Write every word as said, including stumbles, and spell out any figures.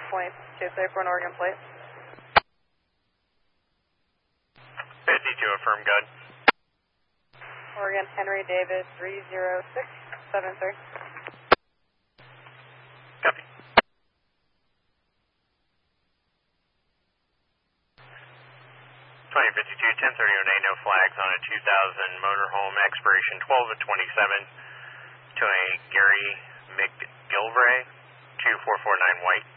point two three for an Oregon plate. fifty-two, affirm, good. Oregon Henry David three zero six seven three. Copy. twenty fifty-two, ten thirty oh eight, no flags on a two thousand motorhome, expiration twelve of twenty-seven, to a Gary McGilvray, two four four nine white.